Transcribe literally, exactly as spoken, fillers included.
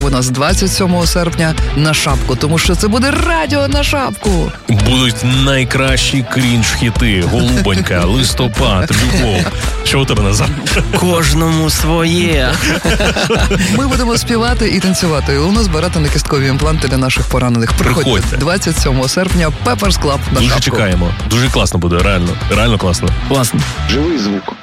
у нас двадцять сьомого серпня на шапку, тому що це буде радіо на шапку. Будуть найкращі крінж-хіти. Голубонька, листопад, любов. Що у тебе, Назар? Кожному своє. Ми будемо співати і танцювати. І головне збирати на кісткові імпланти для наших поранених. Приходьте. Приходьте. двадцять сьомого серпня Pepper's Club на Дуже шапку. чекаємо. Дуже класно буде, реально. Реально класно. Класно. Живий звук.